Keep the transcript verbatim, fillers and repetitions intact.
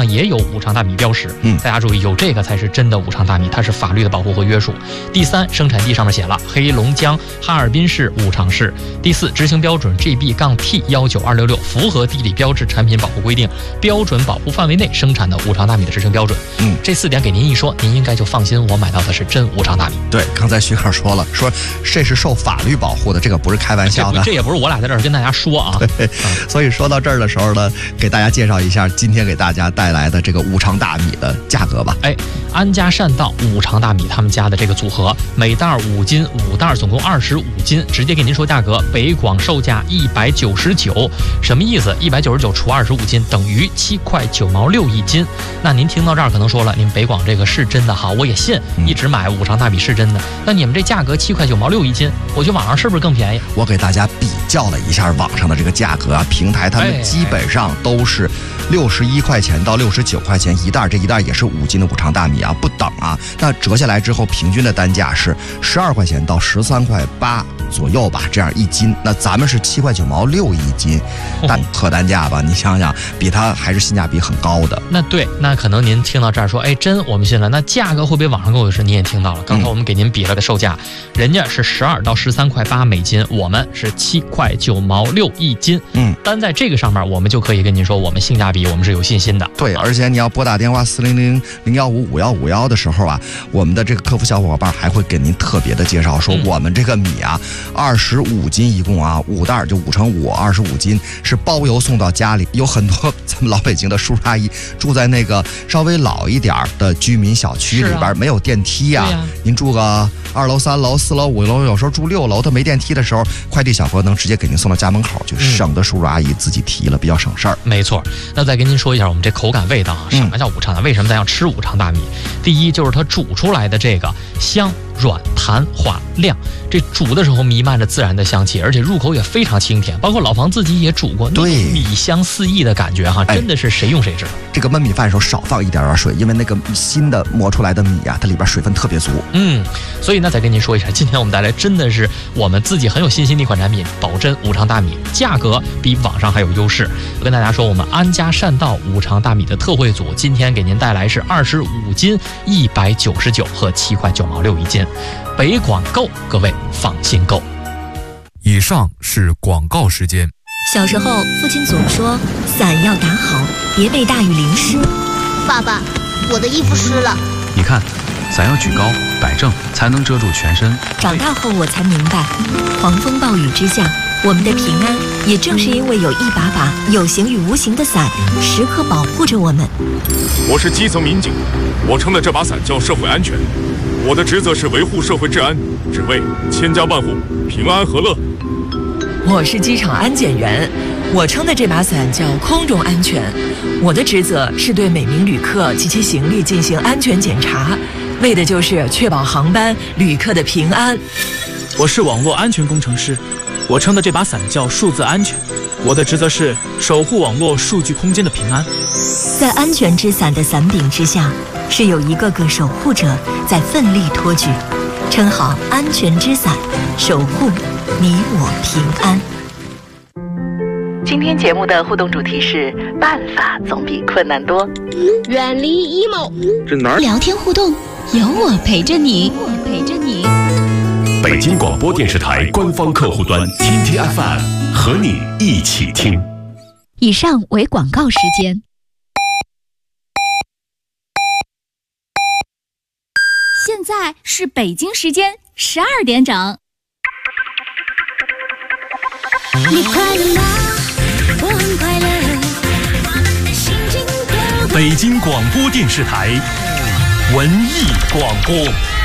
上也有无偿大米标识。嗯，大家注意，有这个才是真的无偿大米，它是法律的保护和约束。第三，生产地上面写了黑龙江哈尔滨市无偿市。第四，执行标准 G B T 一九二六六，符合地理标志产品保护规定，标准保护范围内生产的无偿大米的执行标准。嗯，这四点给您一说，您应该就放心，我买到的是真无偿大米。 对，刚才徐克说了，说这是受法律保护的，这个不是开玩笑的。 这, 这也不是我俩在这儿跟大家说啊。 对，嗯、所以说到这儿的时候呢，给大家介绍一下今天给大家带来的这个无偿大米的价格吧。 哎，安家善道无偿大米他们家的这个组合，每袋五斤，五袋总共二十五斤，直接给您说价格，北广售价一百九十九，什么意思？一百九十九除二十五斤等于七块九毛六一斤。那您听到这儿可能说了，您北广这个是真的好，我也信，一直买无偿大米是真的。那你们这价格七块九毛六一斤，我去网上是不是更便宜？ 我给大家比较了一下网上的这个价格啊，平台他们基本上都是六十一块钱到六十九块钱一袋，这一袋也是五斤的无偿大米啊，不等啊。那折下来之后，平均的单价是十二块钱到十三块八左右吧，这样一斤。那咱们是七块九毛六一斤，但客单价吧，你想想，比它还是性价比很高的。 那对，那可能您听到这儿说，哎，真我们信了。那价格会不会网上购的是？你也听到了，刚才我们给您比了的售价，嗯、人家是十二到十三块八每斤，我们是七块九毛六一斤。嗯，单在这个上面，我们就可以跟您说，我们性价比我们是有信心的。 对，而且你要拨打电话四零零零幺五五幺五幺的时候啊，我们的这个客服小伙伴还会给您特别的介绍，说我们这个米啊，二十五斤一共啊，五袋就五乘五，二十五斤是包邮送到家里。有很多咱们老北京的叔叔阿姨住在那个稍微老一点的居民小区里边，啊、没有电梯啊，啊您住个二楼、三楼、四楼、五楼，有时候住六楼，他没电梯的时候，快递小哥能直接给您送到家门口去，嗯、省得叔叔阿姨自己提了，比较省事儿。 没错，那再跟您说一下我们这口感味道啊，什么叫无偿大？为什么咱要吃无偿大米？第一就是它煮出来的这个香。软弹滑亮，这煮的时候弥漫着自然的香气，而且入口也非常清甜。包括老房自己也煮过， 对， 米香四溢的感觉哈，真的是谁用谁知道。哎、 这个焖米饭的时候少放一点点水，因为那个新的磨出来的米啊，它里边水分特别足。 嗯，所以呢，再跟您说一下，今天我们带来真的是我们自己很有信心的一款产品，保真无偿大米，价格比网上还有优势。我跟大家说，我们安家善道无偿大米的特惠组，今天给您带来是二十五斤一百九十九和七块九毛六一斤。北广购，各位放心购。 以上是广告时间。 小时候，父亲总说伞要打好，别被大雨淋湿。 爸爸，我的衣服湿了。 你看，伞要举高摆正，才能遮住全身。 长大后我才明白，狂风暴雨之下，我们的平安也正是因为有一把把有形与无形的伞，时刻保护着我们。 我是基层民警，我撑的这把伞叫社会安全。我的职责是维护社会治安，只为千家万户平安和乐。 我是机场安检员，我撑的这把伞叫空中安全。我的职责是对每名旅客及其行李进行安全检查，为的就是确保航班旅客的平安。 我是网络安全工程师，我撑的这把伞叫数字安全。我的职责是守护网络数据空间的平安。 在安全之伞的伞柄之下，是有一个个守护者在奋力托举，撑好安全之伞，守护你我平安。 今天节目的互动主题是办法总比困难多， 远离 emo。 这哪儿？ 聊天互动，有我陪着你，我陪着你。 北京广播电视台官方客户端 T T F M 和你一起听。 以上为广告时间。现在是北京时间十二点整。 你快乐吗？我很快乐。心情北京广播电视台文艺广播。